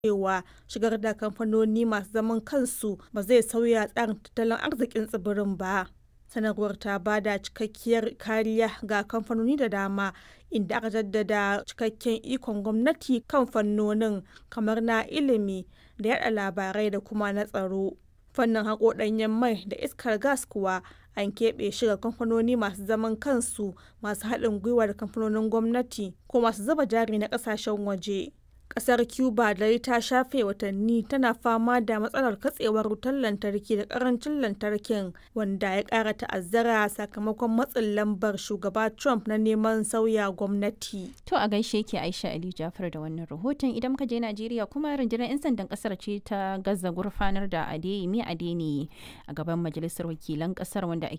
cewa shigar da kamfanoni masu zaman kansu ba zai sauya tsarin tattalin arzikin tsibirin ba. Sanarwar ta ba da cikakkiyar kariya ga kamfanoni da dama, inda aka jaddada cikakken ikon gwamnati kan fannonin kamar na ilimi da yada labarai da kuma na tsaro. Fannin haƙo ɗanyen mai da iskar gas kuwa an keɓe shi ga kamfanoni masu zaman kansu, masu haɗin gwiwa da kamfanonin gwamnati ko masu zuba jari na ƙasashen waje. Ƙasar Cuba dai ta shafe watanni tana fama da matsalar katsewar wutar lantarki da ƙarancin lantarkin, wanda ya ƙara ta'azzara sakamakon matsin lambar shugaba Trump na neman sauya gwamnati. To a gaishe ke Aisha Ali Jafar da wannan rahoton. Idan muka je Najeriya kuma rundunar 'yan sandan kasar ce ta gaza gurfanar da Adeyemi Adeniyi a gaban majalisar wakilan kasar, wanda ake